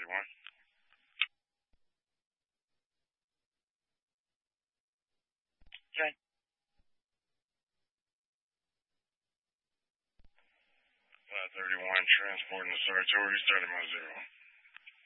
531. 531, transporting the Sartori, starting my 0.